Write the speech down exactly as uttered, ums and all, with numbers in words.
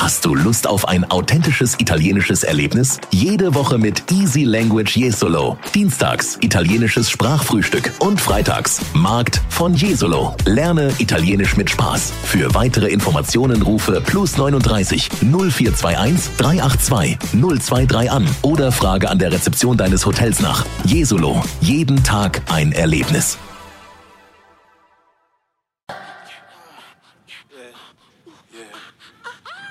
Hast du Lust auf ein authentisches italienisches Erlebnis? Jede Woche mit Easy Language Jesolo. Dienstags italienisches Sprachfrühstück und freitags Markt von Jesolo. Lerne Italienisch mit Spaß. Für weitere Informationen rufe plus neununddreißig null vier zwei eins drei acht zwei null zwei drei an oder frage an der Rezeption deines Hotels nach. Jesolo. Jeden Tag ein Erlebnis.